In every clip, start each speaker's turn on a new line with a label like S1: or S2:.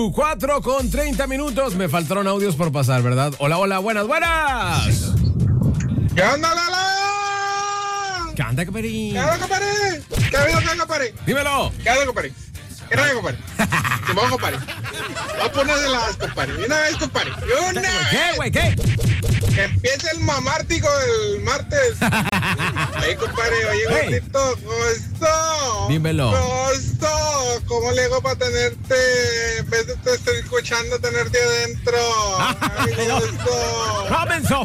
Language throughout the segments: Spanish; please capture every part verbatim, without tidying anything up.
S1: W, cuatro con treinta minutos. Me faltaron audios por pasar, ¿verdad? Hola, hola, buenas, buenas.
S2: ¿Qué onda, Lala?
S1: ¿Qué onda, compadre?
S2: ¿Qué onda, compadre? ¿Qué ha habido acá, compadre?
S1: Dímelo.
S2: ¿Qué onda, compadre? ¿Qué rayo, compadre? ¿Qué modo, compadre? Va a poner de las, compadre. De una vez, compadre. De una vez.
S1: ¿Qué, güey? ¿Qué?
S2: Que empiece el mamártico el martes. Ahí, compadre, oye,
S1: Hey.
S2: gordito, gusto.
S1: Dímelo.
S2: Gusto. ¿Cómo le hago para tenerte, en vez de te estar escuchando, tenerte adentro? Ay,
S1: No.
S2: gusto.
S1: ¡Comenzó!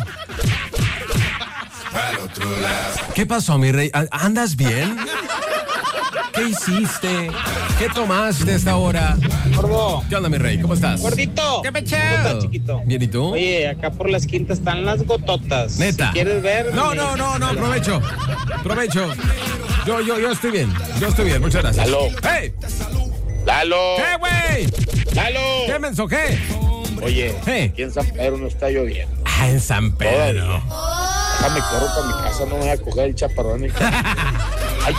S1: ¿Qué pasó, mi rey? ¿Andas bien? ¿Qué hiciste? ¿Qué tomaste a esta hora?
S3: Gordo.
S1: ¿Qué onda, mi rey? ¿Cómo estás?
S3: Gordito.
S1: ¿Qué
S3: ¿Cómo
S1: pecho?
S3: estás, chiquito?
S1: Bien, ¿y tú?
S3: Oye, acá por las quintas están las gototas.
S1: Neta.
S3: Si ¿Quieres ver?
S1: No, no, no, no, provecho. Provecho. Yo, yo, yo estoy bien. Yo estoy bien, muchas gracias.
S4: Lalo.
S1: ¡Hey!
S4: ¡Lalo!
S1: ¿Qué, güey?
S4: ¡Lalo!
S1: ¿Qué, menso, qué?
S4: Oye,
S1: Hey.
S4: aquí en San Pedro no está lloviendo.
S1: Ah, en San Pedro.
S4: Todavía. Déjame corro para mi casa, no me voy a coger el chaparrón. Y... Ay,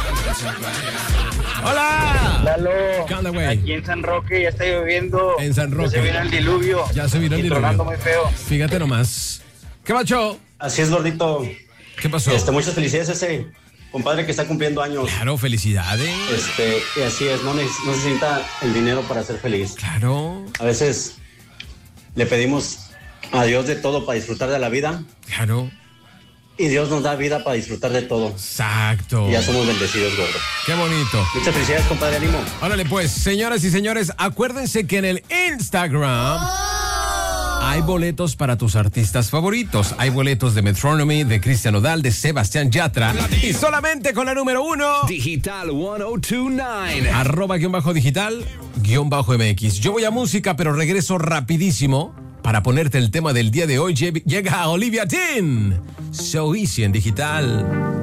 S1: ¡Hola!
S3: Lalo.
S1: ¿Qué onda, güey?
S3: Aquí en San Roque ya está lloviendo.
S1: En San Roque.
S3: Ya se vino el diluvio.
S1: Ya se vino el
S3: Y
S1: diluvio.
S3: tronando muy feo.
S1: Fíjate nomás. ¿Qué macho?
S5: Así es, gordito.
S1: ¿Qué pasó?
S5: Este, muchas felicidades a ese compadre que está cumpliendo años.
S1: Claro, felicidades.
S5: Este, y así es, no, neces- no necesita el dinero para ser feliz.
S1: Claro,
S5: A veces le pedimos a Dios de todo para disfrutar de la vida
S1: claro.
S5: y Dios nos da vida para disfrutar de todo.
S1: Exacto.
S5: Y ya somos bendecidos, gordo.
S1: Qué bonito.
S5: Muchas felicidades, compadre, ánimo.
S1: Órale, pues, señoras y señores, acuérdense que en el Instagram hay boletos para tus artistas favoritos. Hay boletos de Metronomy, de Cristian Nodal, de Sebastián Yatra. Y solamente con la número uno,
S6: Digital ciento veintinueve.
S1: arroba guión bajo digital, guión bajo M X. Yo voy a música, pero regreso rapidísimo para ponerte el tema del día de hoy. Llega Olivia Dean. So Easy en digital.